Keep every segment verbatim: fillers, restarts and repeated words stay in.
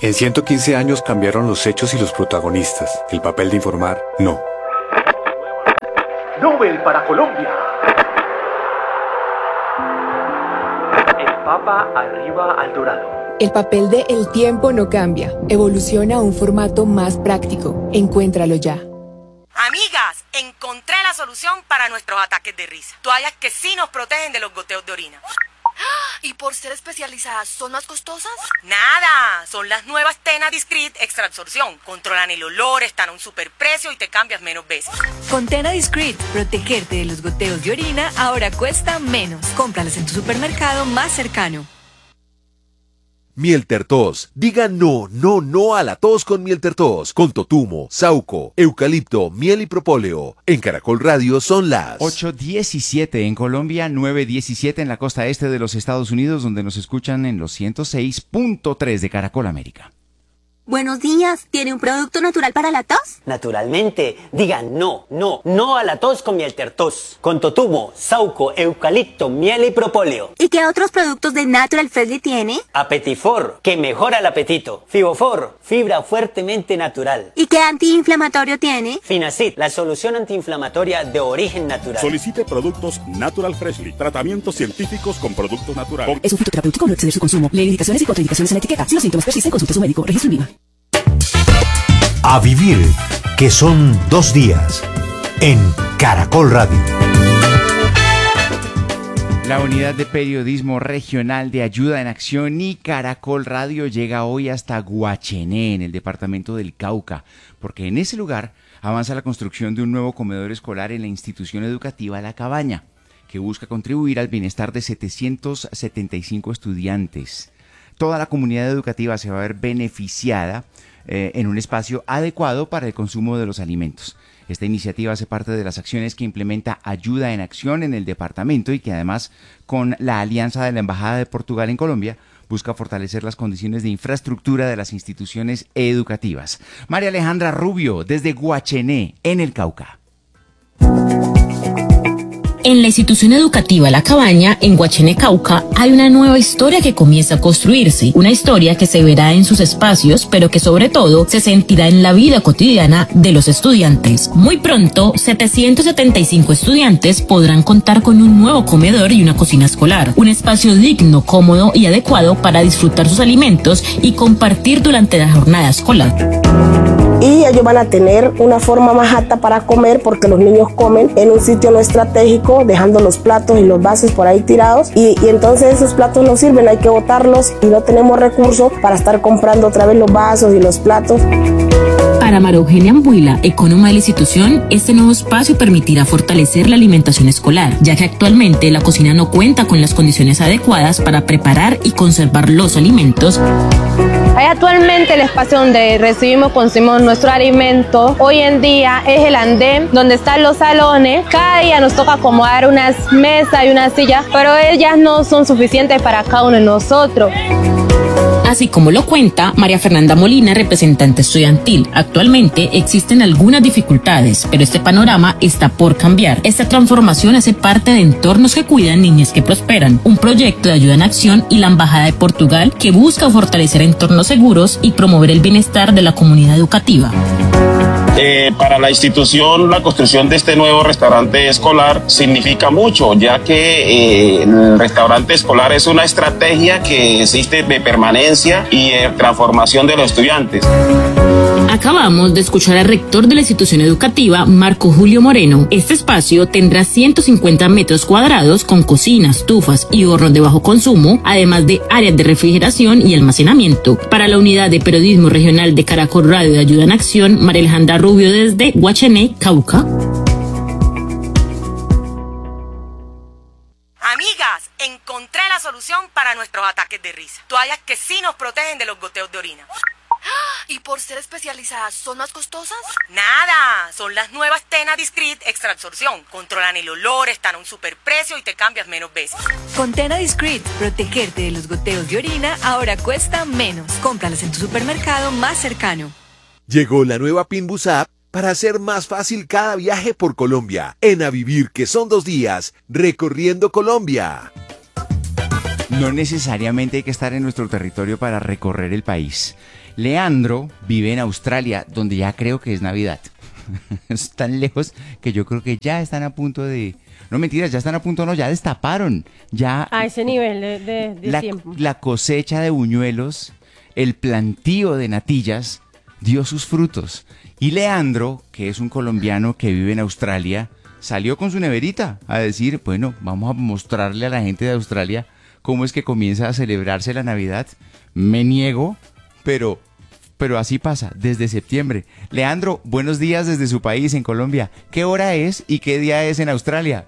En ciento quince años cambiaron los hechos y los protagonistas. El papel de informar, no. Nobel para Colombia. El Papa arriba al dorado. El papel de El tiempo no cambia. Evoluciona a un formato más práctico. Encuéntralo ya. Amigas, encontré la solución para nuestros ataques de risa. Toallas que sí nos protegen de los goteos de orina. ¿Y por ser especializadas son más costosas? Nada, son las nuevas Tena Discreet Extra Absorción. Controlan el olor, están a un superprecio y te cambias menos veces. Con Tena Discreet, protegerte de los goteos de orina ahora cuesta menos. Cómpralas en tu supermercado más cercano. Miel Tertos. Diga no, no, no a la tos con Miel Tertos. Con totumo, sauco, eucalipto, miel y propóleo. En Caracol Radio son las ocho diecisiete en Colombia, nueve diecisiete en la costa este de los Estados Unidos, donde nos escuchan en los ciento seis punto tres de Caracol América. Buenos días, ¿tiene un producto natural para la tos? Naturalmente, diga no, no, no a la tos con Miel Tertos. Con totumo, sauco, eucalipto, miel y propóleo. ¿Y qué otros productos de Natural Freshly tiene? Apetifor, que mejora el apetito. Fibofor, fibra fuertemente natural. ¿Y qué antiinflamatorio tiene? Finacid, la solución antiinflamatoria de origen natural. Solicite productos Natural Freshly, tratamientos científicos con productos naturales. Es un fitoterapéutico, no exceder su consumo. Lee indicaciones y contraindicaciones en la etiqueta. Si los síntomas persisten, consulte a su médico. Registro INVIMA. A vivir, que son dos días, en Caracol Radio. La unidad de periodismo regional de Ayuda en Acción y Caracol Radio llega hoy hasta Guachené, en el departamento del Cauca, porque en ese lugar avanza la construcción de un nuevo comedor escolar en la institución educativa La Cabaña, que busca contribuir al bienestar de setecientos setenta y cinco estudiantes. Toda la comunidad educativa se va a ver beneficiada eh, en un espacio adecuado para el consumo de los alimentos. Esta iniciativa hace parte de las acciones que implementa Ayuda en Acción en el departamento y que además, con la alianza de la Embajada de Portugal en Colombia, busca fortalecer las condiciones de infraestructura de las instituciones educativas. María Alejandra Rubio, desde Guachené, en el Cauca. En la institución educativa La Cabaña, en Guachené, Cauca, hay una nueva historia que comienza a construirse. Una historia que se verá en sus espacios, pero que sobre todo se sentirá en la vida cotidiana de los estudiantes. Muy pronto, setecientos setenta y cinco estudiantes podrán contar con un nuevo comedor y una cocina escolar. Un espacio digno, cómodo y adecuado para disfrutar sus alimentos y compartir durante la jornada escolar. Y ellos van a tener una forma más apta para comer porque los niños comen en un sitio no estratégico, dejando los platos y los vasos por ahí tirados y, y entonces esos platos no sirven, hay que botarlos y no tenemos recursos para estar comprando otra vez los vasos y los platos. Para María Eugenia Ambuila, ecónoma de la institución, este nuevo espacio permitirá fortalecer la alimentación escolar, ya que actualmente la cocina no cuenta con las condiciones adecuadas para preparar y conservar los alimentos. Hay actualmente el espacio donde recibimos, consumimos nuestro alimento. Hoy en día es el andén donde están los salones. Cada día nos toca acomodar unas mesas y unas sillas, pero ellas no son suficientes para cada uno de nosotros. Así como lo cuenta María Fernanda Molina, representante estudiantil. Actualmente existen algunas dificultades, pero este panorama está por cambiar. Esta transformación hace parte de Entornos que Cuidan, Niñez que Prosperan, un proyecto de Ayuda en Acción y la Embajada de Portugal que busca fortalecer entornos seguros y promover el bienestar de la comunidad educativa. Eh, para la institución, la construcción de este nuevo restaurante escolar significa mucho, ya que eh, el restaurante escolar es una estrategia que existe de permanencia y de transformación de los estudiantes. Acabamos de escuchar al rector de la institución educativa, Marco Julio Moreno. Este espacio tendrá ciento cincuenta metros cuadrados con cocinas, estufas y hornos de bajo consumo, además de áreas de refrigeración y almacenamiento. Para la unidad de periodismo regional de Caracol Radio de Ayuda en Acción, María Alejandra Rubio desde Guachené, Cauca. Amigas, encontré la solución para nuestros ataques de risa. Toallas que sí nos protegen de los goteos de orina. ¿Y por ser especializadas son más costosas? Nada, son las nuevas Tena Discreet Extra Absorción. Controlan el olor, están a un superprecio y te cambias menos veces. Con Tena Discreet, protegerte de los goteos de orina ahora cuesta menos. Cómpralas en tu supermercado más cercano. Llegó la nueva Pinbus App para hacer más fácil cada viaje por Colombia. En A Vivir, que son dos días, recorriendo Colombia. no necesariamente hay que estar en nuestro territorio para recorrer el país. Leandro vive en Australia, donde ya creo que es Navidad. Es tan lejos que yo creo que ya están a punto de... No, mentiras, ya están a punto, no, ya destaparon. Ya a ese nivel de, de, de la, tiempo. La cosecha de buñuelos, el plantío de natillas, dio sus frutos. Y Leandro, que es un colombiano que vive en Australia, salió con su neverita a decir, bueno, vamos a mostrarle a la gente de Australia cómo es que comienza a celebrarse la Navidad. Me niego, pero... Pero así pasa, desde septiembre. Leandro, buenos días desde su país, en Colombia. ¿Qué hora es y qué día es en Australia?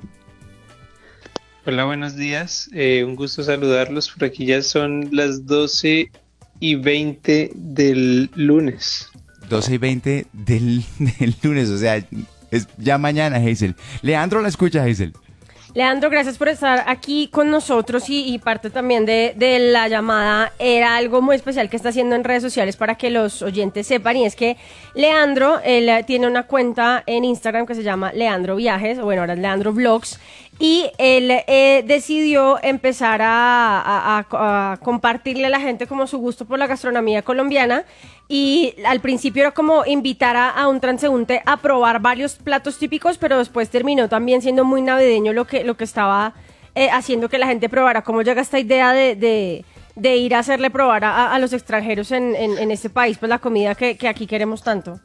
Hola, buenos días. Eh, un gusto saludarlos. Por aquí ya son las doce y veinte del lunes. doce y veinte del, del lunes, o sea, es ya mañana, Hazel. Leandro la escucha, Hazel. Leandro, gracias por estar aquí con nosotros y, y parte también de, de la llamada era algo muy especial que está haciendo en redes sociales para que los oyentes sepan, y es que Leandro, él tiene una cuenta en Instagram que se llama Leandro Viajes, o bueno, ahora es Leandro Vlogs, y él eh, decidió empezar a, a, a, a compartirle a la gente como su gusto por la gastronomía colombiana, y al principio era como invitar a, a un transeúnte a probar varios platos típicos, pero después terminó también siendo muy navideño lo que, lo que estaba eh, haciendo que la gente probara. ¿Cómo llega esta idea de, de, de ir a hacerle probar a, a los extranjeros en, en, en este país pues la comida que, que aquí queremos tanto?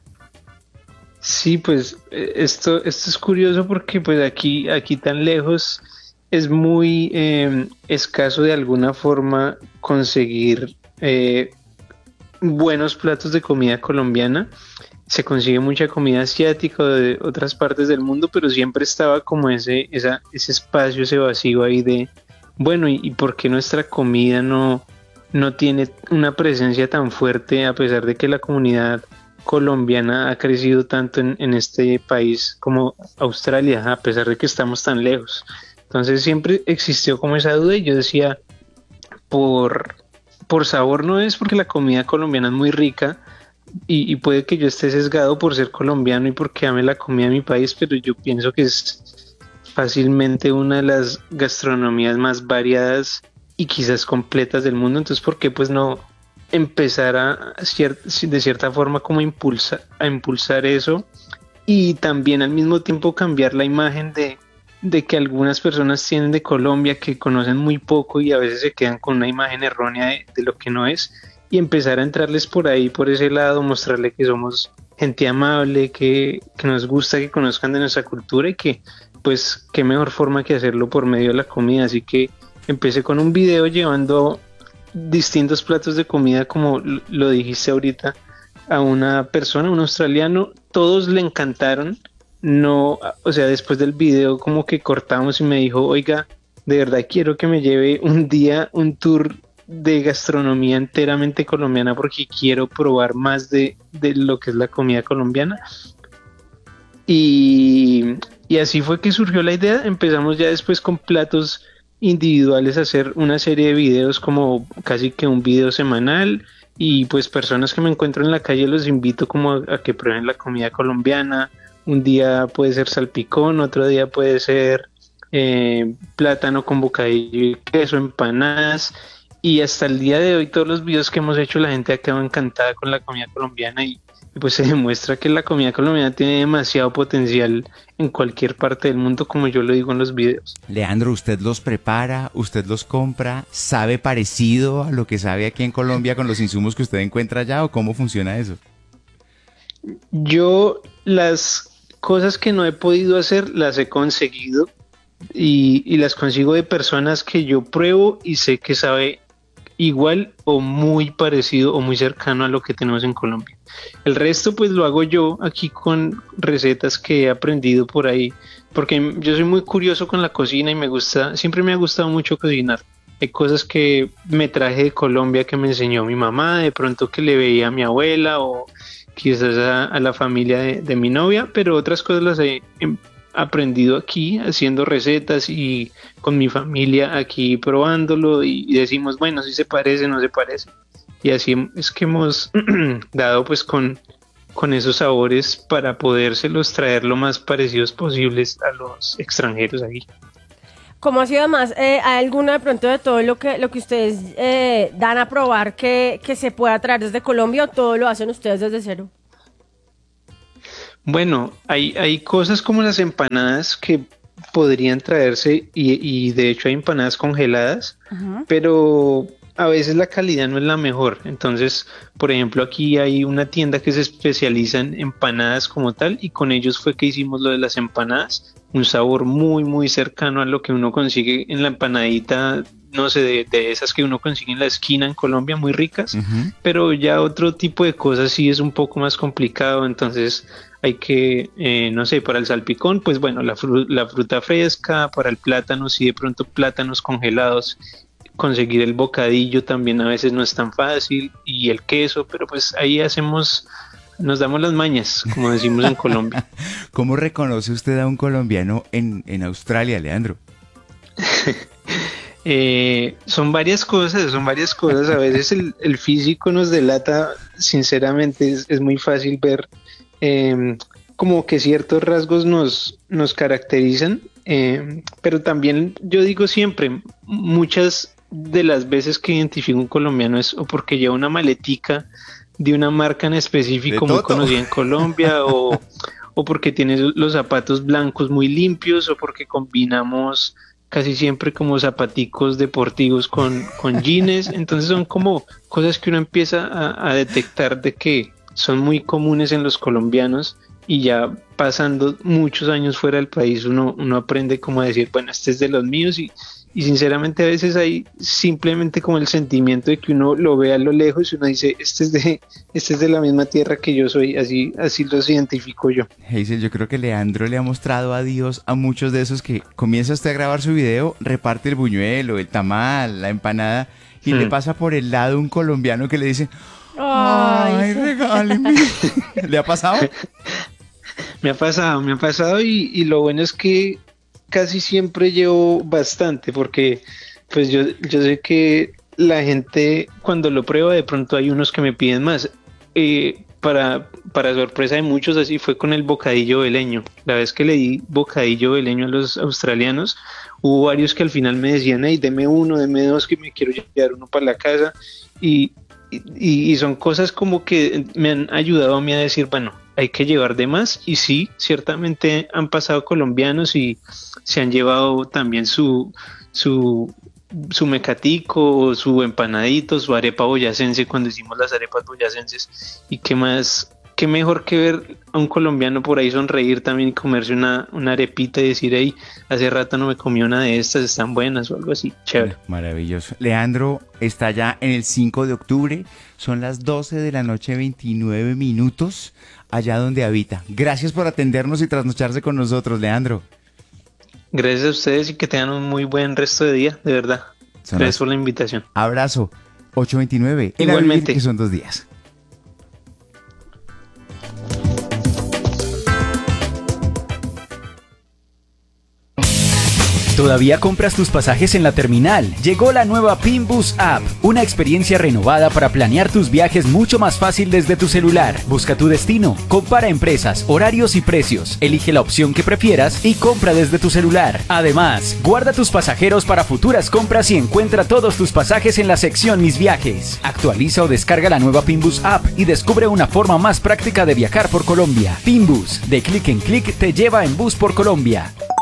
Sí, pues esto, esto es curioso porque pues aquí, aquí tan lejos es muy eh, escaso de alguna forma conseguir eh, buenos platos de comida colombiana. Se consigue mucha comida asiática o de otras partes del mundo, pero siempre estaba como ese, esa, ese espacio, ese vacío ahí de, bueno, ¿y, y por qué nuestra comida no, no tiene una presencia tan fuerte a pesar de que la comunidad colombiana ha crecido tanto en, en este país como Australia, a pesar de que estamos tan lejos? Entonces siempre existió como esa duda y yo decía, por, por sabor no es, porque la comida colombiana es muy rica y, y puede que yo esté sesgado por ser colombiano y porque ame la comida de mi país, pero yo pienso que es fácilmente una de las gastronomías más variadas y quizás completas del mundo. Entonces, ¿por qué pues no empezar a cier- de cierta forma como impulsa, a impulsar eso, y también al mismo tiempo cambiar la imagen de, de que algunas personas tienen de Colombia, que conocen muy poco y a veces se quedan con una imagen errónea de, de lo que no es, y empezar a entrarles por ahí, por ese lado, mostrarle que somos gente amable, que, que nos gusta que conozcan de nuestra cultura y que pues qué mejor forma que hacerlo por medio de la comida. Así que empecé con un video llevando distintos platos de comida, como lo dijiste ahorita, a una persona, un australiano. Todos le encantaron. No, o sea, después del video como que cortamos y me dijo, oiga, de verdad quiero que me lleve un día un tour de gastronomía enteramente colombiana porque quiero probar más de, de lo que es la comida colombiana. Y, y así fue que surgió la idea. Empezamos ya después con platos individuales, hacer una serie de videos, como casi que un video semanal, y pues personas que me encuentro en la calle los invito como a, a que prueben la comida colombiana. Un día puede ser salpicón, otro día puede ser eh, plátano con bocadillo y queso, empanadas, y hasta el día de hoy todos los videos que hemos hecho la gente ha quedado encantada con la comida colombiana, y, y pues se demuestra que la comida colombiana tiene demasiado potencial en cualquier parte del mundo, como yo lo digo en los videos. Leandro, ¿usted los prepara? ¿Usted los compra? ¿Sabe parecido a lo que sabe aquí en Colombia con los insumos que usted encuentra allá, o cómo funciona eso? Yo las cosas que no he podido hacer las he conseguido y, y las consigo de personas que yo pruebo y sé que sabe igual o muy parecido o muy cercano a lo que tenemos en Colombia. El resto pues lo hago yo aquí con recetas que he aprendido por ahí, porque yo soy muy curioso con la cocina y me gusta, siempre me ha gustado mucho cocinar. Hay cosas que me traje de Colombia que me enseñó mi mamá, de pronto que le veía a mi abuela o quizás a, a la familia de, de mi novia, pero otras cosas las he em, aprendido aquí haciendo recetas y con mi familia aquí probándolo, y, y decimos, bueno, si se parece, no se parece, y así es que hemos dado pues con, con esos sabores para podérselos traer lo más parecidos posibles a los extranjeros aquí. ¿Cómo ha sido además? Eh, ¿Hay alguna de pronto de todo lo que lo que ustedes eh, dan a probar que, que se pueda traer desde Colombia o todo lo hacen ustedes desde cero? Bueno, hay, hay cosas como las empanadas que podrían traerse y, y de hecho hay empanadas congeladas, uh-huh. pero a veces la calidad no es la mejor. Entonces, por ejemplo, aquí hay una tienda que se especializa en empanadas como tal y con ellos fue que hicimos lo de las empanadas. Un sabor muy, muy cercano a lo que uno consigue en la empanadita, no sé, de, de esas que uno consigue en la esquina en Colombia, muy ricas. Uh-huh. Pero ya otro tipo de cosas sí es un poco más complicado. Entonces hay que, eh, no sé, para el salpicón, pues bueno, la, fru- la fruta fresca, para el plátano, sí, de pronto plátanos congelados. Conseguir el bocadillo también a veces no es tan fácil y el queso, pero pues ahí hacemos, nos damos las mañas, como decimos en Colombia. ¿Cómo reconoce usted a un colombiano en, en Australia, Leandro? eh, son varias cosas, son varias cosas. A veces el, el físico nos delata, sinceramente es, es muy fácil ver eh, como que ciertos rasgos nos, nos caracterizan, eh, pero también yo digo siempre, muchas de las veces que identifico un colombiano es o porque lleva una maletica de una marca en específico muy conocida en Colombia o, o porque tiene los zapatos blancos muy limpios o porque combinamos casi siempre como zapaticos deportivos con, con jeans. Entonces son como cosas que uno empieza a, a detectar de que son muy comunes en los colombianos y ya pasando muchos años fuera del país uno, uno aprende como a decir, bueno, este es de los míos y Y sinceramente a veces hay simplemente como el sentimiento de que uno lo ve a lo lejos y uno dice, este es de, este es de la misma tierra que yo soy, así, así los identifico yo. Hazel, yo creo que Leandro le ha mostrado adiós a muchos de esos que comienza usted a grabar su video, reparte el buñuelo, el tamal, la empanada y hmm. le pasa por el lado un colombiano que le dice, ay, ay regáleme. ¿Le ha pasado? Me ha pasado, me ha pasado y, y lo bueno es que casi siempre llevo bastante porque pues yo, yo sé que la gente cuando lo prueba de pronto hay unos que me piden más. Eh, para, para sorpresa de muchos así fue con el bocadillo veleño. La vez que le di bocadillo veleño a los australianos hubo varios que al final me decían, hey, deme uno, deme dos que me quiero llevar uno para la casa y, y, y son cosas como que me han ayudado a mí a decir, bueno, hay que llevar de más y sí, ciertamente han pasado colombianos y se han llevado también su su su mecatico, su empanadito, su arepa boyacense cuando hicimos las arepas boyacenses y qué más, qué mejor que ver a un colombiano por ahí sonreír también y comerse una, una arepita y decir, hey, hace rato no me comí una de estas, están buenas o algo así, chévere. Maravilloso. Leandro está ya en el cinco de octubre, son las doce de la noche, veintinueve minutos, allá donde habita. Gracias por atendernos y trasnocharse con nosotros, Leandro. Gracias a ustedes y que tengan un muy buen resto de día, de verdad. Son Gracias las... por la invitación. Abrazo. ocho veintinueve. Igualmente. Que son dos días. ¿Todavía compras tus pasajes en la terminal? Llegó la nueva Pinbus App, una experiencia renovada para planear tus viajes mucho más fácil desde tu celular. Busca tu destino, compara empresas, horarios y precios, elige la opción que prefieras y compra desde tu celular. Además, guarda tus pasajeros para futuras compras y encuentra todos tus pasajes en la sección Mis Viajes. Actualiza o descarga la nueva Pinbus App y descubre una forma más práctica de viajar por Colombia. Pinbus, de clic en clic te lleva en bus por Colombia.